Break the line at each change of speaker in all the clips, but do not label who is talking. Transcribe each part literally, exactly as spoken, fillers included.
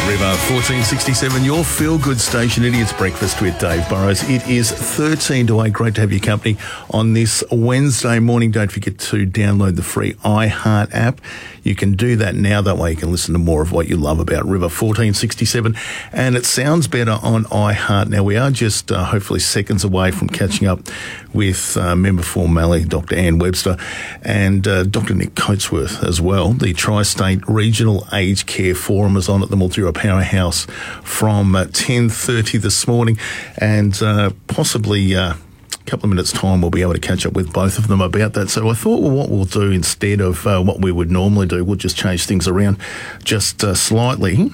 River fourteen sixty-seven, your feel-good station. It is Breakfast with Dave Burrows. It is thirteen to eight. Great to have your company on this Wednesday morning. Don't forget to download the free iHeart app. You can do that now. That way you can listen to more of what you love about River fourteen sixty-seven. And it sounds better on iHeart. Now, we are just uh, hopefully seconds away from catching up with uh, member for Mallee, Doctor Anne Webster, and uh, Doctor Nick Coatsworth as well. The Tri-State Regional Aged Care Forum is on at the Mildura Powerhouse from uh, ten thirty this morning, and uh, possibly uh, a couple of minutes' time we'll be able to catch up with both of them about that. So I thought, well, what we'll do instead of uh, what we would normally do, we'll just change things around just uh, slightly,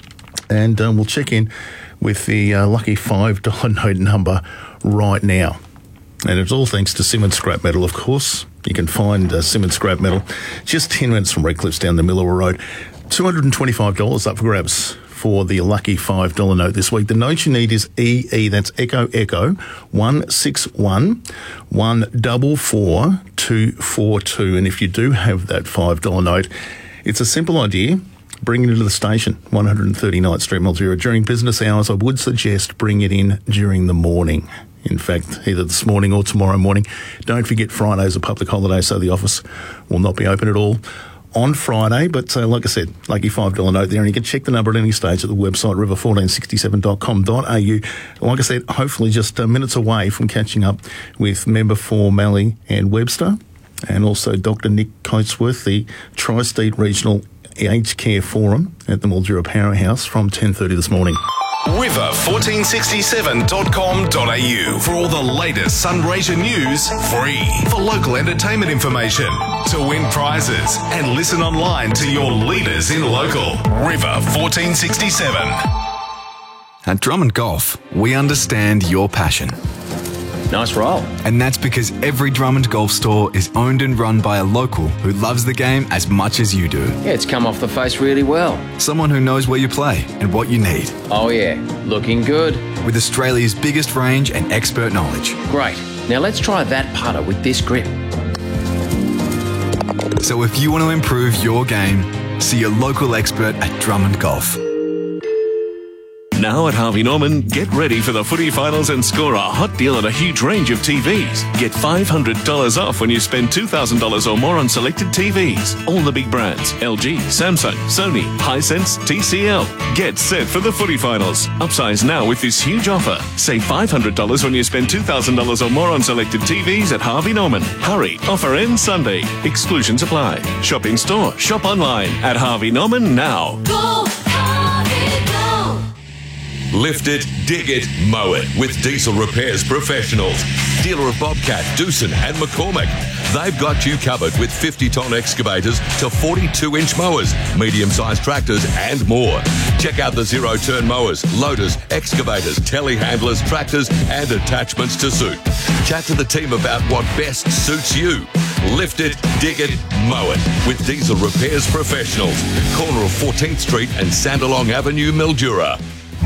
and um, we'll check in with the uh, lucky five dollar note number right now. And it's all thanks to Simmons Scrap Metal, of course. You can find uh, Simmons Scrap Metal just ten minutes from Redcliffs down the Millewa Road. two hundred twenty-five dollars up for grabs for the lucky five dollar note this week. The note you need is E E, that's Echo Echo, one six one, one four four, two four two. And if you do have that five dollar note, it's a simple idea. Bring it into the station, one thirty-ninth Street, Mildura. During business hours, I would suggest bring it in during the morning. In fact, either this morning or tomorrow morning. Don't forget Friday's a public holiday, so the office will not be open at all on Friday. But uh, like I said, lucky five dollar note there, and you can check the number at any stage at the website, river fourteen sixty-seven dot com dot a u. Like I said, hopefully just uh, minutes away from catching up with member for Mallee and Webster, and also Doctor Nick Coatsworth, the Tri-State Regional Aged Care Forum at the Mildura Powerhouse from ten thirty this morning.
river fourteen sixty-seven dot com dot a u for all the latest Sunraysia news, free. For local entertainment information, to win prizes, and listen online to your leaders in local. River fourteen sixty-seven.
At Drummond Golf, we understand your passion.
Nice roll.
And that's because every Drummond Golf store is owned and run by a local who loves the game as much as you do.
Yeah, it's come off the face really well.
Someone who knows where you play and what you need.
Oh yeah, looking good.
With Australia's biggest range and expert knowledge.
Great. Now let's try that putter with this grip.
So if you want to improve your game, see your local expert at Drummond Golf.
Now at Harvey Norman, get ready for the footy finals and score a hot deal on a huge range of T Vs. Get five hundred dollars off when you spend two thousand dollars or more on selected T Vs. All the big brands, L G, Samsung, Sony, Hisense, T C L. Get set for the footy finals. Upsize now with this huge offer. Save five hundred dollars when you spend two thousand dollars or more on selected T Vs at Harvey Norman. Hurry, offer ends Sunday. Exclusions apply. Shop in store, shop online at Harvey Norman now.
Go, Harvey, go!
Lift it, dig it, mow it with Diesel Repairs Professionals. Dealer of Bobcat, Doosan and McCormick. They've got you covered with fifty tonne excavators to forty-two inch mowers, medium-sized tractors and more. Check out the zero-turn mowers, loaders, excavators, telehandlers, tractors and attachments to suit. Chat to the team about what best suits you. Lift it, dig it, mow it with Diesel Repairs Professionals. Corner of fourteenth Street and Sandalong Avenue, Mildura.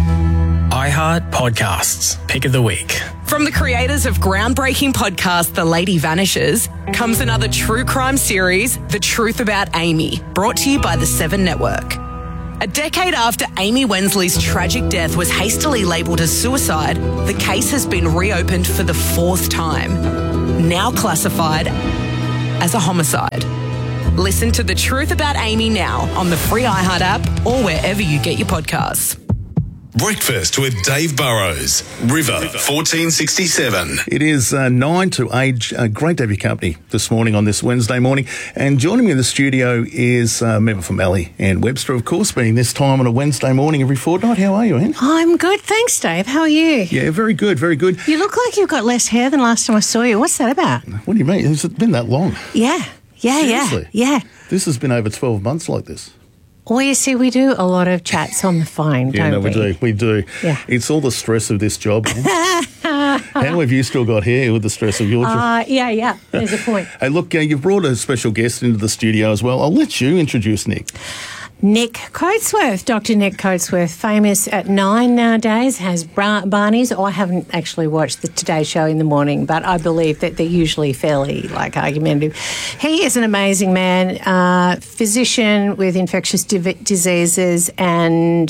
iHeart Podcasts, Pick of the Week.
From the creators of groundbreaking podcast The Lady Vanishes comes another true crime series, The Truth About Amy, brought to you by the Seven Network. A decade after Amy Wensley's tragic death was hastily labelled as suicide, the case has been reopened for the fourth time, now classified as a homicide. Listen to The Truth About Amy now on the free iHeart app or wherever you get your podcasts.
Breakfast with Dave Burrows. River fourteen sixty-seven.
It is uh, nine to eight. Uh, great to have your company this morning on this Wednesday morning. And joining me in the studio is uh, member for Mallee, Anne Webster, of course, being this time on a Wednesday morning every fortnight. How are you, Anne?
I'm good, thanks, Dave. How are you?
Yeah, very good, very good.
You look like you've got less hair than last time I saw you. What's that about?
What do you mean? Has it been that long?
Yeah, yeah,
Seriously?
yeah, yeah.
This has been over twelve months like this.
Well, you see, we do a lot of chats on the phone,
Yeah,
don't
no,
we?
we do. We do.
Yeah.
It's all the stress of this job. How have you still got hair with the stress of your job?
Uh, yeah, yeah, there's a point.
Hey, look, uh, you've brought a special guest into the studio as well. I'll let you introduce Nick.
Nick Coatsworth, Doctor Nick Coatsworth, famous at Nine nowadays, has Bar- Barney's. I haven't actually watched the Today Show in the morning, but I believe that they're usually fairly, like, argumentative. He is an amazing man, uh, physician with infectious div- diseases and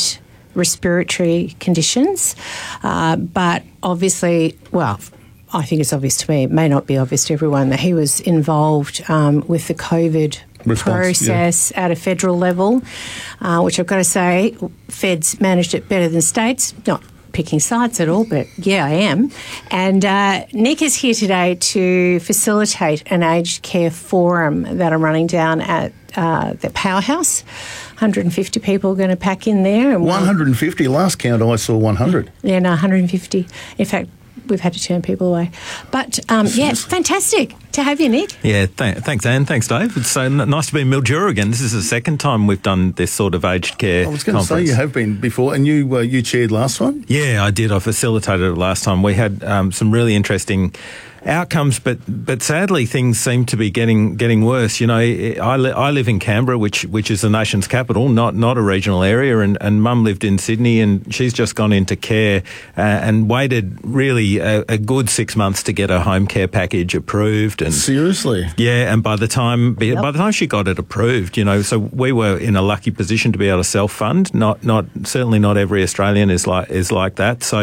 respiratory conditions. Uh, but obviously, well, I think it's obvious to me, it may not be obvious to everyone, that he was involved um, with the COVID Response, process yeah. at a federal level, uh, which I've got to say, feds managed it better than states. Not picking sides at all, but yeah, I am. And uh, Nick is here today to facilitate an aged care forum that I'm running down at uh, the Powerhouse. one hundred fifty people are going to pack in there. And
one hundred fifty? Last count I saw one hundred.
Yeah, no, one hundred fifty. In fact, we've had to turn people away. But, um, yeah, fantastic to have you, Nick.
Yeah, th- thanks, Anne. Thanks, Dave. It's so n- nice to be in Mildura again. This is the second time we've done this sort of aged care
I was going to say
conference.
you have been before, and you uh, you chaired last time?
Yeah, I did. I facilitated it last time. We had um, some really interesting outcomes, but but sadly things seem to be getting getting worse. You know, I, li- I live in Canberra, which which is the nation's capital, not not a regional area, and, and Mum lived in Sydney, and she's just gone into care uh, and waited really a, a good six months to get her home care package approved. And
seriously,
yeah, and by the time yep. by the time she got it approved, you know, so we were in a lucky position to be able to self fund. Not not certainly not every Australian is like is like that. So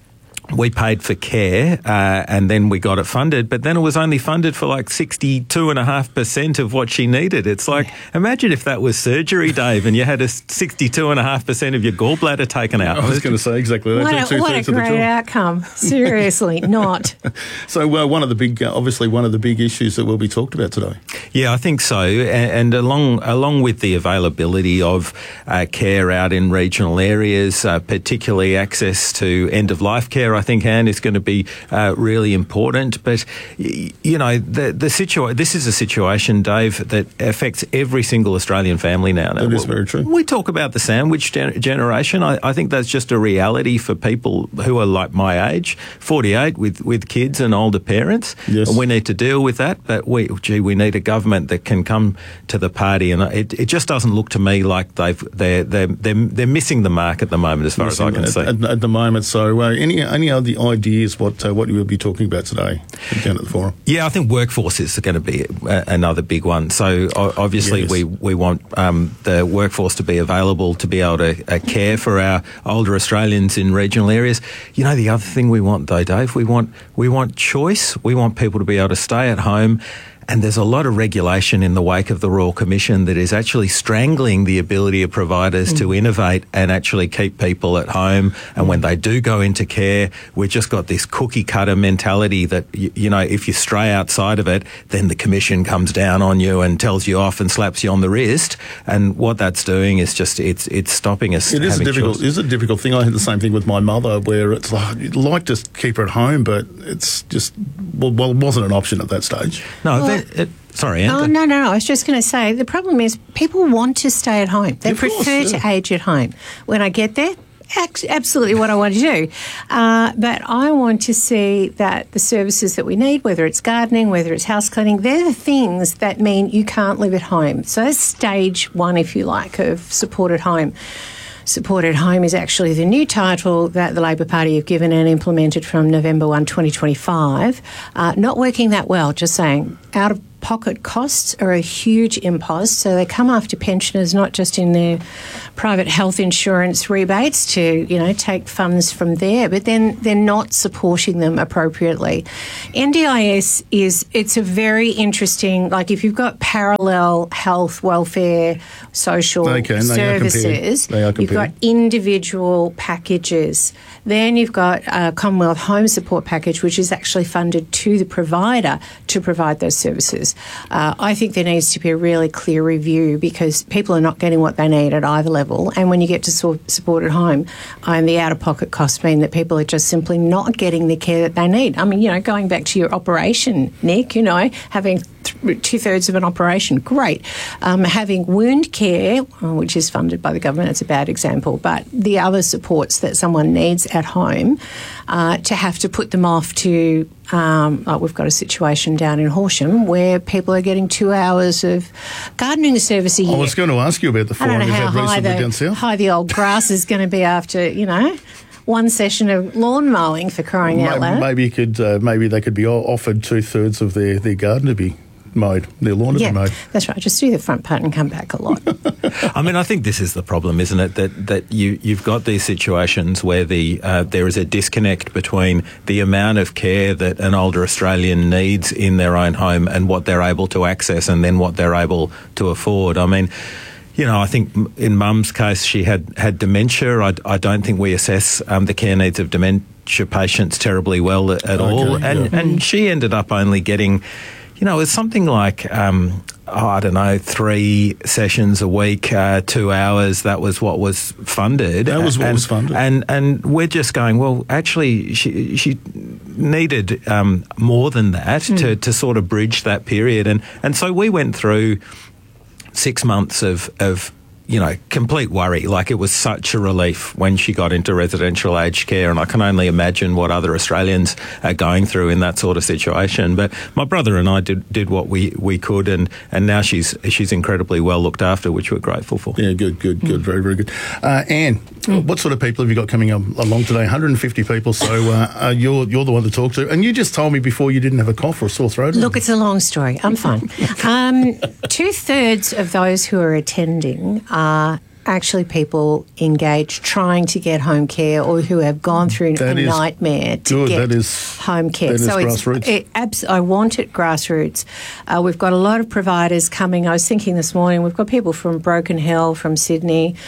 we paid for care uh, and then we got it funded, but then it was only funded for like sixty-two point five percent of what she needed. It's like, imagine if that was surgery, Dave, and you had a sixty-two point five percent of your gallbladder taken out.
I was going to say exactly that.
What a, what a great outcome. Seriously, not.
So uh, one of the big, uh, obviously one of the big issues that will be talked about today.
Yeah, I think so. And, and along along with the availability of uh, care out in regional areas, uh, particularly access to end-of-life care, I think, Anne, is going to be uh, really important. But, y- you know, the the situa- this is a situation, Dave, that affects every single Australian family now.
That is very true.
We talk about the sandwich gen- generation. I, I think that's just a reality for people who are like my age, forty-eight, with, with kids and older parents.
Yes.
And we need to deal with that. But, we, gee, we need a government that can come to the party. And it, it just doesn't look to me like they've, they're, they're, they're, they're missing the mark at the moment, as far missing as I can
at,
see.
At, at the moment. So uh, any, any other ideas what uh, what you will be talking about today down at the forum?
Yeah, I think workforce is going to be a, another big one. So o- obviously
yes.
we, we want um, the workforce to be available to be able to uh, care for our older Australians in regional areas. You know, the other thing we want though, Dave, we want we want choice. We want people to be able to stay at home. And there's a lot of regulation in the wake of the Royal Commission that is actually strangling the ability of providers mm. to innovate and actually keep people at home. And when they do go into care, we've just got this cookie cutter mentality that, you, you know, if you stray outside of it, then the Commission comes down on you and tells you off and slaps you on the wrist. And what that's doing is just, it's it's stopping us.
It is a
having
difficult,
choice.
it is a difficult thing. I had the same thing with my mother where it's like, you'd like to keep her at home, but it's just, well, well it wasn't an option at that stage.
No,
Well,
that, it, sorry, Anne.
Oh, no, no, no. I was just going to say, the problem is people want to stay at home. They
Of course,
prefer
yeah.
to age at home. When I get there, ac- absolutely what I want to do. Uh, but I want to see that the services that we need, whether it's gardening, whether it's house cleaning, they're the things that mean you can't live at home. So that's stage one, if you like, of supported home. Supported Home is actually the new title that the Labor Party have given and implemented from November first, twenty twenty-five. Uh, not working that well, just saying. Out of pocket costs are a huge impost, so they come after pensioners not just in their private health insurance rebates to, you know, take funds from there, but then they're not supporting them appropriately. N D I S is, it's a very interesting, like if you've got parallel health, welfare, social
Okay, and they are compared.
services,
They are
you've got
compared.
individual packages. Then you've got a Commonwealth Home Support Package, which is actually funded to the provider to provide those services. Uh, I think there needs to be a really clear review because people are not getting what they need at either level. And when you get to so- supported home, and the out-of-pocket costs mean that people are just simply not getting the care that they need. I mean, you know, going back to your operation, Nick, you know, having th- two-thirds of an operation, great. Um, having wound care, uh, which is funded by the government, it's a bad example, but the other supports that someone needs at home, uh, to have to put them off to, um, like we've got a situation down in Horsham where people are getting two hours of gardening service a year.
I was going to ask you about the
I
forum
don't
you
know how
had
high
recently
the,
down south.
high the old grass is going to be after, you know, one session of lawn mowing, for crying out
Maybe,
loud.
maybe you could, uh, maybe they could be o- offered two thirds of their, their garden to be mowed. Their lawn to
Yeah,
be mowed.
that's right. Just do the front part and come back a lot.
I mean, I think this is the problem, isn't it? That that you you've got these situations where the uh, there is a disconnect between the amount of care that an older Australian needs in their own home and what they're able to access, and then what they're able to afford. I mean, you know, I think in Mum's case, she had had dementia. I, I don't think we assess um, the care needs of dementia patients terribly well at, at
Okay,
all, and
yeah.
and she ended up only getting, you know, it's something like, um, oh, I don't know, three sessions a week, uh, two hours. That was what was funded.
That was what
and,
was funded.
And and we're just going, well, actually, she she needed um, more than that
Mm.
to, to sort of bridge that period. And, and so we went through six months of, of you know, complete worry. Like, it was such a relief when she got into residential aged care, and I can only imagine what other Australians are going through in that sort of situation. But my brother and I did, did what we, we could, and, and now she's she's incredibly well looked after, which we're grateful for.
Yeah, good, good, good, very, very good. Uh, Anne, what sort of people have you got coming up along today? one hundred fifty people, so uh, uh, you're you're the one to talk to. And you just told me before you didn't have a cough or a sore throat.
Look, it's a long story. I'm fine. Um, two-thirds of those who are attending are actually people engaged trying to get home care, or who have gone through
That
a
is
nightmare to
good.
get
That is-
home care.
that is
so
grassroots.
it's it, abs- I want it grassroots. Uh, we've got a lot of providers coming. I was thinking this morning, we've got people from Broken Hill, from Sydney,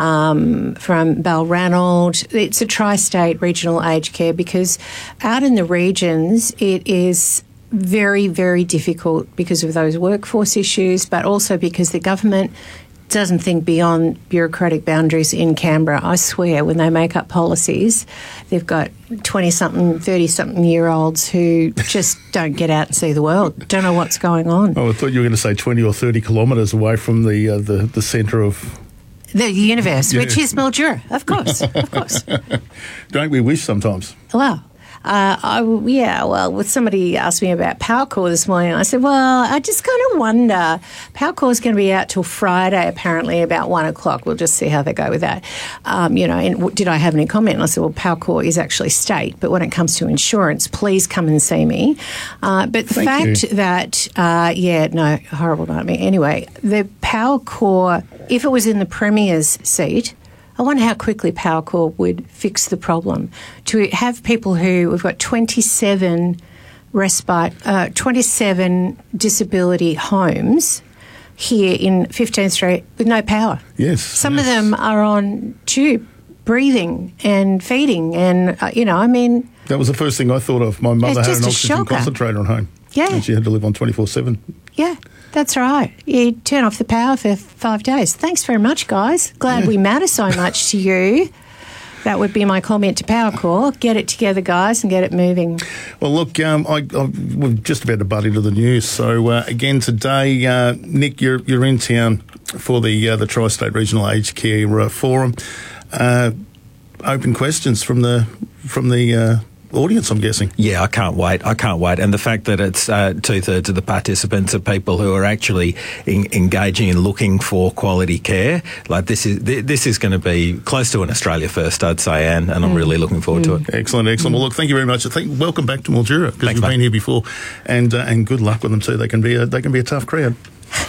um, from Balranald. It's a tri-state regional aged care, because out in the regions it is very, very difficult because of those workforce issues, but also because the government doesn't think beyond bureaucratic boundaries in Canberra. I swear, when they make up policies, they've got twenty-something, thirty-something-year-olds who just don't get out and see the world, don't know what's going on.
Oh, I thought you were going to say twenty or thirty kilometres away from the uh, the, the centre of...
The universe,
Yeah.
which is Mildura, of course, of course.
Don't we wish sometimes?
Well, uh, I, yeah, well, with somebody asked me about Powercore this morning, I said, well, I just kind of wonder. Powercore is going to be out till Friday, apparently, about one o'clock. We'll just see how they go with that. Um, you know, and w- did I have any comment? And I said, well, Powercore is actually state, but when it comes to insurance, please come and see me. Uh, but the
Thank
fact
you.
that, uh, yeah, no, horrible nightmare. Anyway, the Powercore, if it was in the Premier's seat, I wonder how quickly Powercore would fix the problem. To have people who, we've got twenty-seven respite, uh, twenty-seven disability homes here in fifteenth Street with no power.
Yes.
Some
yes.
of them are on tube, breathing and feeding, and, uh, you know, I mean,
That was the first thing I thought of. My mother
It's
had an
just a
oxygen
shocker.
concentrator at home.
Yeah.
And she had to live on twenty-four seven.
yeah, that's right. You turn off the power for five days. Thanks very much, guys. Glad
Yeah.
we matter so much to you. That would be my comment to Powercore. Get it together, guys, and get it moving.
Well, look, um, I, I, we're just about to butt into the news. So, uh, again, today, uh, Nick, you're you're in town for the uh, the Tri-State Regional Aged Care uh, Forum. Uh, open questions from the from the uh, audience, I'm guessing.
Yeah, I can't wait. I can't wait. And the fact that it's uh, two-thirds of the participants are people who are actually in, engaging and looking for quality care, like this is th- this is going to be close to an Australia first, I'd say, Anne, and I'm really looking forward to it.
Excellent, excellent. Well, look, thank you very much. I think welcome back to Mildura, because
Thanks,
you've
mate.
been here before, and uh, and good luck with them too. They can be a, they can be a tough crowd.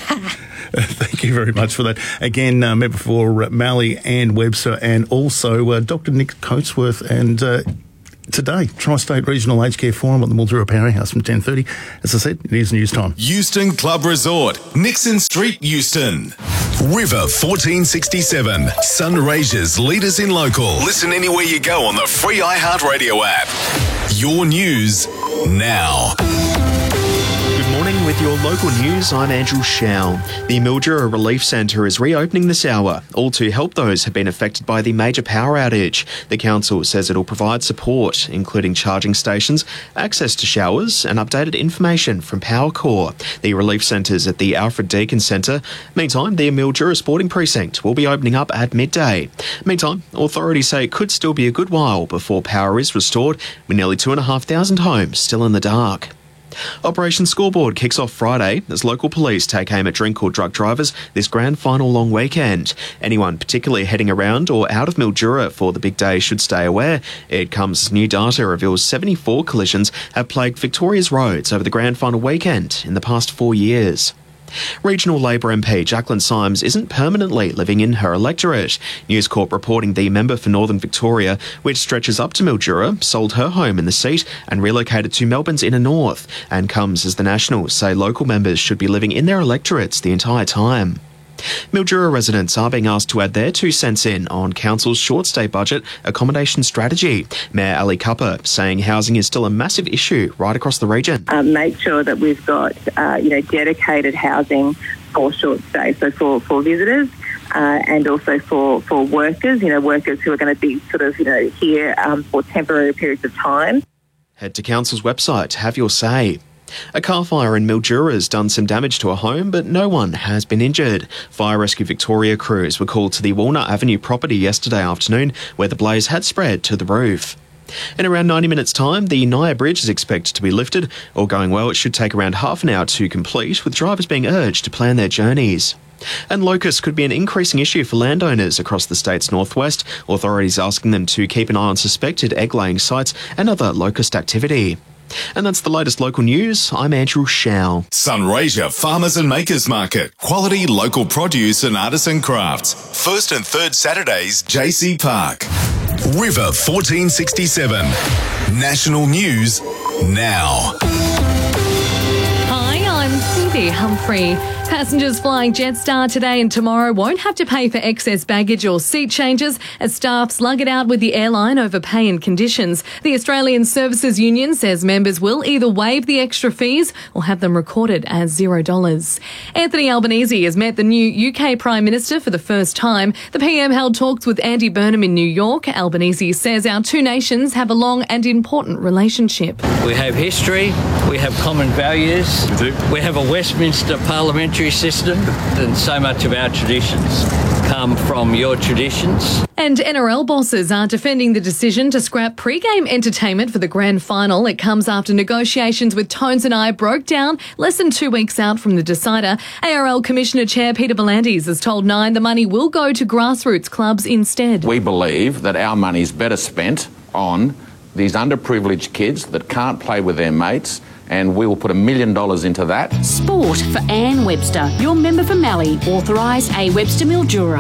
Thank you very much for that. Again, uh, met before uh, Malley and Webster, and also uh, Doctor Nick Coatsworth, and uh, today, Tri-State Regional Aged Care Forum at the Mildura Powerhouse from ten thirty. As I said, it is news time.
Euston Club Resort, Nixon Street, Euston. River fourteen sixty-seven, Sunraysia's leaders in local. Listen anywhere you go on the free iHeartRadio app. Your news now.
Good morning with your local news. I'm Andrew Shao. The Mildura Relief Centre is reopening this hour, all to help those who've been affected by the major power outage. The council says it'll provide support, including charging stations, access to showers and updated information from Powercore. The relief centre's at the Alfred Deakin Centre. Meantime, the Mildura Sporting Precinct will be opening up at midday. Meantime, authorities say it could still be a good while before power is restored, with nearly two and a half thousand homes still in the dark. Operation Scoreboard kicks off Friday as local police take aim at drink or drug drivers this grand final long weekend. Anyone particularly heading around or out of Mildura for the big day should stay aware. It comes as new data reveals seventy-four collisions have plagued Victoria's roads over the grand final weekend in the past four years. Regional Labor M P Jacqueline Symes isn't permanently living in her electorate. News Corp reporting the member for Northern Victoria, which stretches up to Mildura, sold her home in the seat and relocated to Melbourne's inner north, and comes as the Nationals say local members should be living in their electorates the entire time. Mildura residents are being asked to add their two cents in on Council's short-stay budget accommodation strategy. Mayor Ali Cupper saying housing is still a massive issue right across the region.
Um, make sure that we've got uh, you know dedicated housing for short stay, so for, for visitors uh, and also for, for workers, you know, workers who are going to be sort of you know here um, for temporary periods of time.
Head to Council's website to have your say. A car fire in Mildura has done some damage to a home, but no one has been injured. Fire Rescue Victoria crews were called to the Walnut Avenue property yesterday afternoon, where the blaze had spread to the roof. In around ninety minutes' time, the Naya Bridge is expected to be lifted. All going well, it should take around half an hour to complete, with drivers being urged to plan their journeys. And locusts could be an increasing issue for landowners across the state's northwest, authorities asking them to keep an eye on suspected egg-laying sites and other locust activity. And that's the latest local news. I'm Andrew Shao.
Sunraysia Farmers and Makers Market. Quality local produce and artisan crafts. First and third Saturdays, J C Park. River fourteen sixty-seven. National News now.
Hi, I'm Cindy Humphrey. Passengers flying Jetstar today and tomorrow won't have to pay for excess baggage or seat changes as staff slug it out with the airline over pay and conditions. The Australian Services Union says members will either waive the extra fees or have them recorded as zero dollars. Anthony Albanese has met the new U K Prime Minister for the first time. The P M held talks with Andy Burnham in New York. Albanese says our two nations have a long and important relationship.
We have history, we have common values, we have a Westminster parliamentary system, and so much of our traditions come from your traditions.
And N R L bosses are defending the decision to scrap pre-game entertainment for the grand final. It comes after negotiations with Tones and I broke down less than two weeks out from the decider. A R L Commissioner Chair Peter V'landys has told Nine the money will go to grassroots clubs instead.
We believe that our money is better spent on these underprivileged kids that can't play with their mates, and we will put a million dollars into that.
Sport for Anne Webster, your member for Mallee, authorised A Webster Mildura.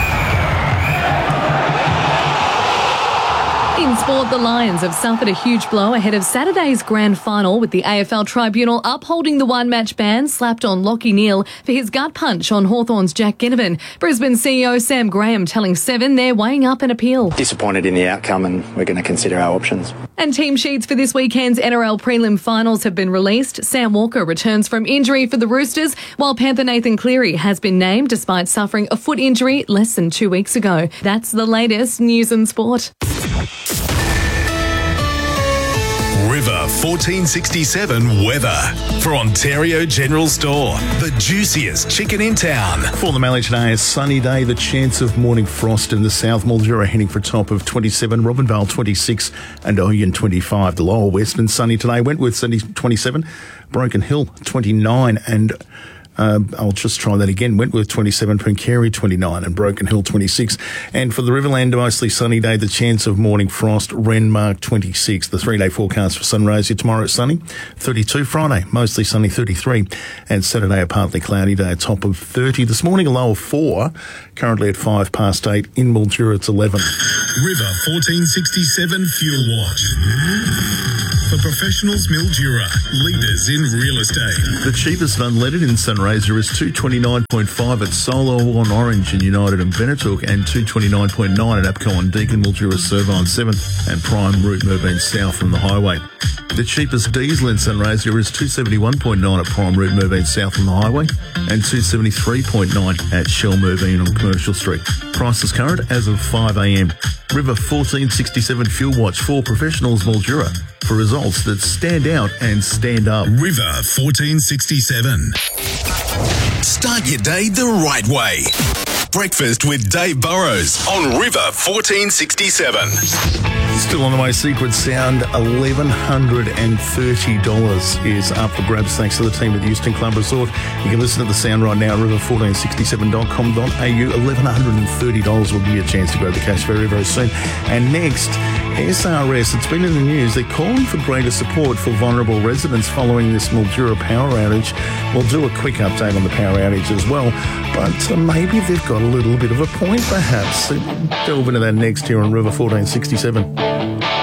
In sport, the Lions have suffered a huge blow ahead of Saturday's grand final, with the A F L Tribunal upholding the one-match ban slapped on Lachie Neale for his gut punch on Hawthorn's Jack Ginnivan. Brisbane C E O Sam Graham telling Seven they're weighing up an appeal.
Disappointed in the outcome, and we're going to consider our options.
And team sheets for this weekend's N R L prelim finals have been released. Sam Walker returns from injury for the Roosters, while Panther Nathan Cleary has been named despite suffering a foot injury less than two weeks ago. That's the latest news and sport.
River fourteen sixty-seven weather for Ontario General Store. The juiciest chicken in town.
For the Mallee today, a sunny day, the chance of morning frost in the south. Mildura heading for a top of twenty-seven, Robinvale twenty-six and Oyen twenty-five. The lower Western sunny today, Wentworth twenty-seven, Broken Hill twenty-nine and Uh, I'll just try that again. Wentworth twenty-seven, Pooncarie twenty-nine and Broken Hill twenty-six. And for the Riverland, mostly sunny day, the chance of morning frost, Renmark twenty-six. The three-day forecast for Sunraysia tomorrow it's sunny, thirty-two. Friday, mostly sunny, thirty-three. And Saturday, a partly cloudy day, a top of thirty. This morning, a low of four. Currently at five past eight. In Mildura, it's eleven.
River fourteen sixty-seven Fuel Watch. For professionals, Mildura, leaders in real estate.
The cheapest unleaded in Sunraysia is two twenty-nine point five at Solo on Orange and United and Benetook, and two twenty-nine point nine at Apco on Deakin, Mildura, Servine seventh and Prime Route Merbein South from the highway. The cheapest diesel in Sunraysia is two seventy-one point nine at Prime Route Merbein South from the highway and two seventy-three point nine at Shell Merbein on Commercial Street. Prices current as of five a m. River fourteen sixty-seven Fuel Watch for professionals, Mildura, for results that stand out and stand up.
River fourteen sixty-seven. Start your day the right way. Breakfast with Dave Burrows on River fourteen sixty-seven.
Still on the way, Secret Sound, eleven thirty dollars is up for grabs thanks to the team at the Euston Club Resort. You can listen to the sound right now at river fourteen sixty-seven dot com dot a u. eleven thirty dollars will give you a chance to grab the cash very, very soon. And next, S R S. It's been in the news. They're calling for greater support for vulnerable residents following this Mildura power outage. We'll do a quick update on the power outage as well, but uh, maybe they've got a little bit of a point perhaps. Delve into that next here on River fourteen sixty-seven.